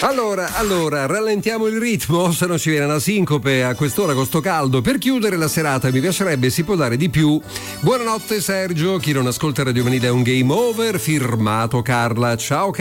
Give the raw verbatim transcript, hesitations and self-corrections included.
Allora, allora, rallentiamo il ritmo, se no ci viene una sincope a quest'ora con sto caldo. Per chiudere la serata mi piacerebbe si può dare di più. Buonanotte Sergio, chi non ascolta Radio Venida è un game over, firmato Carla. Ciao Carla.